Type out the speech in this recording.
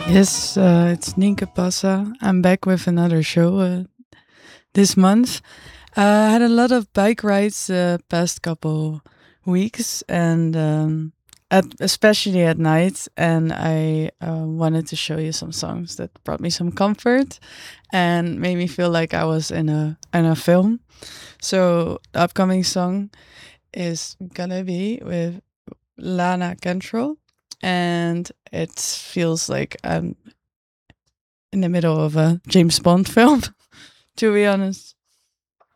Yes, it's Nienke Passa. I'm back with another show this month. I had a lot of bike rides past couple weeks, and especially at night. And I wanted to show you some songs that brought me some comfort and made me feel like I was in a film. So the upcoming song is gonna be with Lana Kentrell, and it feels like I'm in the middle of a James Bond film, to be honest.